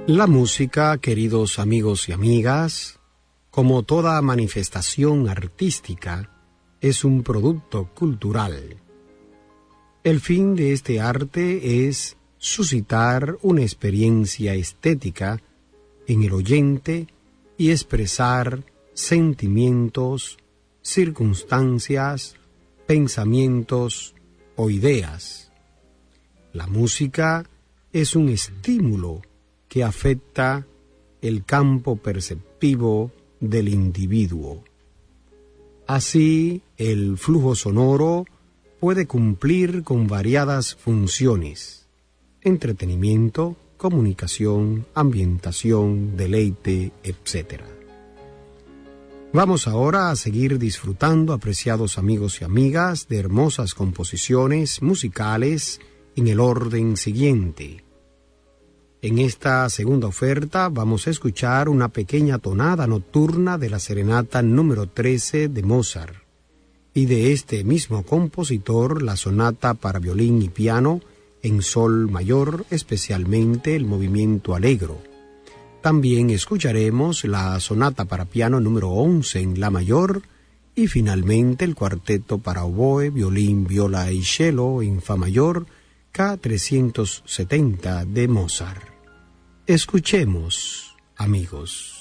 La música, queridos amigos y amigas, como toda manifestación artística, es un producto cultural. El fin de este arte es suscitar una experiencia estética en el oyente y expresar sentimientos, circunstancias, pensamientos o ideas. La música es un estímulo que afecta el campo perceptivo del individuo. Así, el flujo sonoro puede cumplir con variadas funciones: entretenimiento, comunicación, ambientación, deleite, etc. Vamos ahora a seguir disfrutando, apreciados amigos y amigas, de hermosas composiciones musicales en el orden siguiente. En esta segunda oferta vamos a escuchar una pequeña tonada nocturna de la serenata número 13 de Mozart, y de este mismo compositor la sonata para violín y piano en sol mayor, especialmente el movimiento allegro. También escucharemos la sonata para piano número 11 en la mayor y finalmente el cuarteto para oboe, violín, viola y cello en fa mayor K370 de Mozart. Escuchemos, amigos.